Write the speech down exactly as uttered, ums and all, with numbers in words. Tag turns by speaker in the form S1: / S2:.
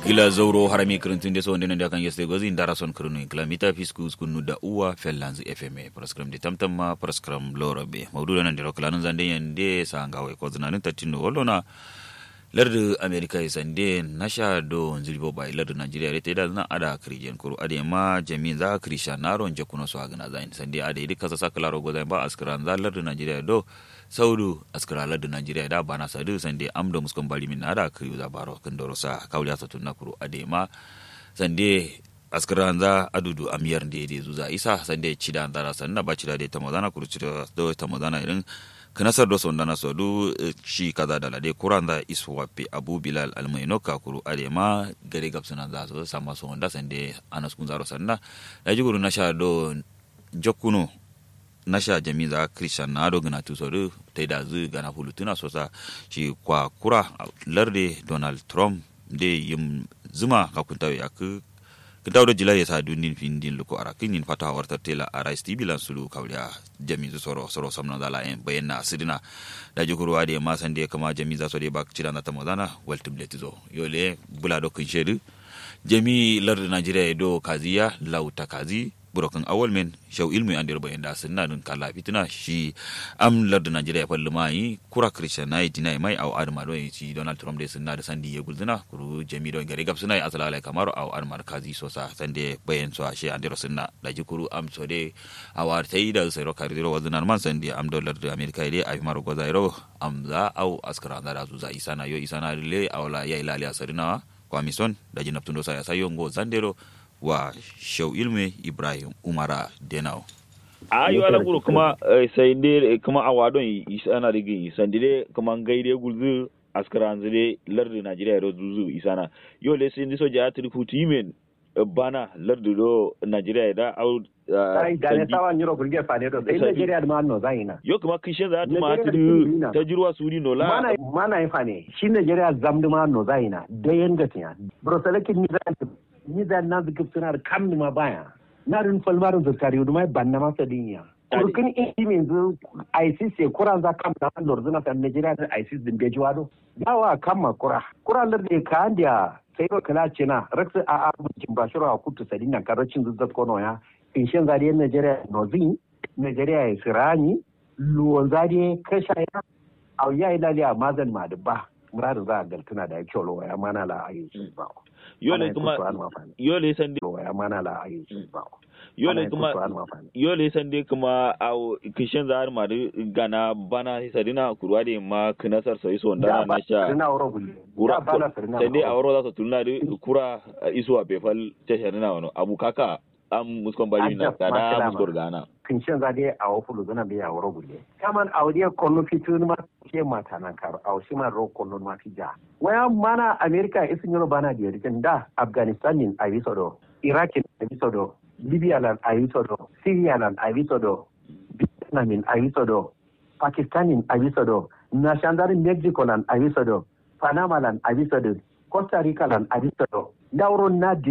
S1: gila zauro harami kirintun de so ndene da kan yeste gozi ndara son kirinu kilamita fisku skunu da uwa fellanz fm program de tamtamma program lorobe mawduda nan de roklanan zande yande sangawe ko zananin tatino wollona lardu america isande nasha do nzilbo bay lardu nigeria rete da na ada krijen kuru ade ma jamin za krisha naro nje kuno so agana zain sande ade idi kasa saklaro goza ba askran za lardu nigeria do saudu askara lardu nigeria da bana sadu sande amdo muskon bali min ada kriyu za baro kandoro sa kawliya satun nakuru ade ma sande askran za adudu amiyar de de zuza isa sande cida ndara sanna ba cida de tamazana kuru cida do tamazana irin kanasar do sondana so du shi kaza da lade kuranda iswape abu bilal almayno kakuru adema gare gapsana za so sama so onda sande anas kunzaro sanna yaji guru nasha do jokuno nasha jamiza christian nado gana tu so du taida zu gana hulutuna so sa shi kwa kura larde donald trump de yim zuma kakuntawe yak kitaw do jilay sa dunin findin luko arakinin fata warta tela arais tibilan sulu kawliya jamizu soro soro samna dala en bayna sidina da jukuru ade ma sande kama jamiza so de bak cirana tamazana weltum letizo yole bula do kin shedu jami lar Nigeria do kaziya lauta kazi burokan awal men shaw ilmu andir bayanda sunna dun kala fitina shi am lar Nigeria fallu mai kura christian nay dinai mai aw adma do ci Donald Trump de sunna da sandi ye gulzina kuru jami do gari gab sunai asala alai kamaro aw admar kazi so sa sande bayan so shi andir sunna da jukuru am so de awar tayi da sai ro karidiro wazunan man sandi am dollar da america de ay maro gozairo am za aw askara da zu za isana yo isana le awla ya ilali asarina kwa mison da jinaptundo sa ya sayo ngo zandero wa shau ilme ibrahim umara denao
S2: ayo ala guru kuma sai dai kuma awadon isana rigi sandire kuma gaide gulzu askaranzire lardu Najeriya ro zuzu isana yo le sin diso ja trifuti men bana lardu do Najeriya da au
S3: sai da ne tawan yoro burge fane do sai Najeriya da manno zaina
S2: yo kuma kishin za ta ma ta jirwa suri no la
S3: mana mana fane shi Najeriya zamdu manno zaina da yanga tiya bro salakin ni zan ni da na zikip suna da kam ma baya na rin falmarin zakari wani mai banna masa duniya kurkin indi mai zu isis ya kuran za kam na lor zuna ta Najeriya da isis din beji wado dawa kam ma kura kura lar da ka andiya sai ba kala ce na raksa a abincin bashira a kutu sadina karacin zuzzat kono ya inshin zariya Najeriya nozin Najeriya ya sirani luwan zariya kasha ya au ya ilali a mazan madubba muradu za a galtuna da ya kyau lo ya mana la ayi ba
S2: yole kuma yole sande
S3: ya mana la ayi ba
S2: yole kuma yole sande kuma au kishin zahar ma gana bana sadina kurwa da ma kinasar sai so ndana na sha
S3: dina woro gulli
S2: kura sande awro za su tunna da kura isuwa befal tasharina wano abu kaka am muskon bari na tada muskor gana
S3: kinshin za dai a wofulu zana biya woro gulle kaman audiya konno fitun ma ke mata nan karo aw shi ma ro konno ma fija waya mana america isin yoro bana da rikin da afghanistan in ayisodo iraq in ayisodo libya lan ayisodo syria lan ayisodo vietnam in ayisodo pakistan in ayisodo nashandar mexico lan ayisodo panama lan ayisodo costa rica lan ayisodo dawro na